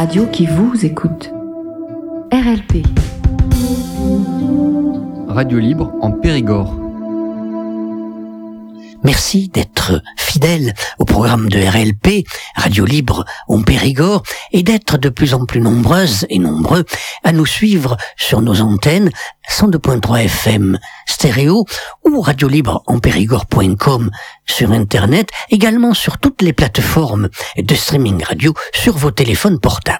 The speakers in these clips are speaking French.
radio qui vous écoute. RLP. Radio libre en Périgord. Merci d'être fidèle au programme de RLP, Radio Libre en Périgord, et d'être de plus en plus nombreuses et nombreux à nous suivre sur nos antennes 102.3 FM stéréo ou radiolibreempérigord.com sur Internet, également sur toutes les plateformes de streaming radio sur vos téléphones portables.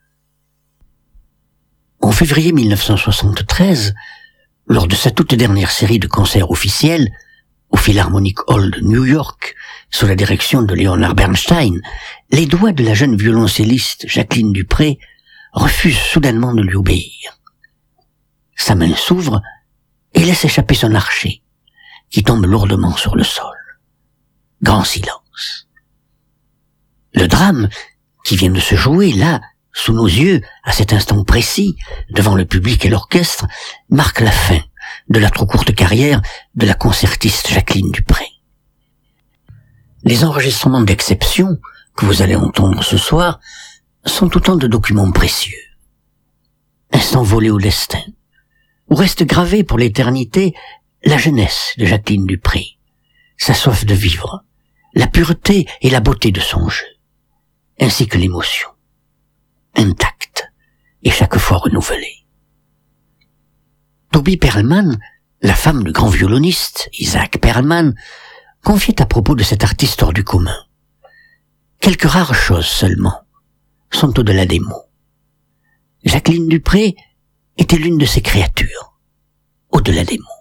En février 1973, lors de sa toute dernière série de concerts officiels, au Philharmonic Hall de New York, sous la direction de Leonard Bernstein, les doigts de la jeune violoncelliste Jacqueline Dupré refusent soudainement de lui obéir. Sa main s'ouvre et laisse échapper son archet, qui tombe lourdement sur le sol. Grand silence. Le drame qui vient de se jouer là, sous nos yeux, à cet instant précis, devant le public et l'orchestre, marque la fin de la trop courte carrière de la concertiste Jacqueline Dupré. Les enregistrements d'exception que vous allez entendre ce soir sont autant de documents précieux. Instants volés au destin, où reste gravée pour l'éternité la jeunesse de Jacqueline Dupré, sa soif de vivre, la pureté et la beauté de son jeu, ainsi que l'émotion, intacte et chaque fois renouvelée. Toby Perlman, la femme du grand violoniste Isaac Perlman, confiait à propos de cet artiste hors du commun. Quelques rares choses seulement sont au-delà des mots. Jacqueline Dupré était l'une de ces créatures, au-delà des mots.